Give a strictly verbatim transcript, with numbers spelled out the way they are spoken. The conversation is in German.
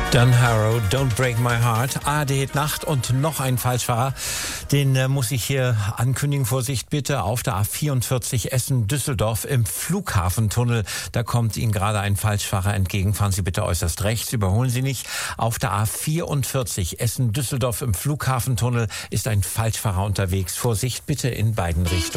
Dan Harrow, Don't Break My Heart. A R D Nacht und noch ein Falschfahrer. Den äh, muss ich hier ankündigen. Vorsicht bitte, auf der A vierundvierzig Essen-Düsseldorf im Flughafentunnel. Da kommt Ihnen gerade ein Falschfahrer entgegen. Fahren Sie bitte äußerst rechts, überholen Sie nicht. Auf der A vierundvierzig Essen-Düsseldorf im Flughafentunnel ist ein Falschfahrer unterwegs. Vorsicht bitte in beiden Richtungen.